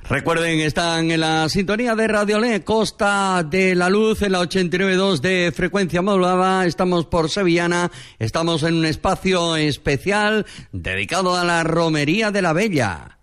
Recuerden, están en la sintonía de Radio Le, Costa de la Luz, en la 89.2 de frecuencia modulada. Estamos por Sevillana, estamos en un espacio especial dedicado a la Romería de la Bella.